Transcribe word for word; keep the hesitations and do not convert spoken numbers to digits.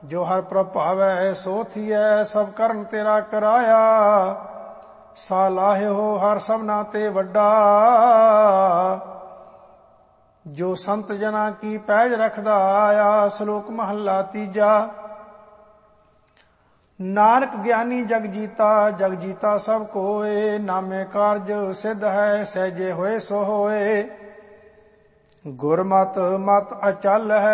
ਜੋ ਹਰ ਪ੍ਰਭ ਭਾਵੈ ਸੋ ਥੀਐ, ਸਭ ਕਰਨ ਤੇਰਾ ਕਰਾਇਆ। ਸਾ ਲਾਹਿਓ ਹਰ ਸਭਨਾ ਤੇ ਵੱਡਾ, ਜੋ ਸੰਤ ਜਨਾਂ ਕੀ ਪੈਜ ਰਖਦਾ ਆਇਆ। ਸ਼ਲੋਕ ਮਹੱਲਾ ਤੀਜਾ। ਨਾਨਕ ਗਿਆਨੀ ਜਗ ਜੀਤਾ, ਜਗ ਜੀਤਾ ਸਭ ਕੋਏ। ਨਾਮੇ ਕਾਰਜ ਸਿੱਧ ਹੈ, ਸਹਿਜੇ ਹੋਏ ਸੋ ਹੋਏ। ਗੁਰਮਤਿ ਮਤ ਅਚਲ ਹੈ,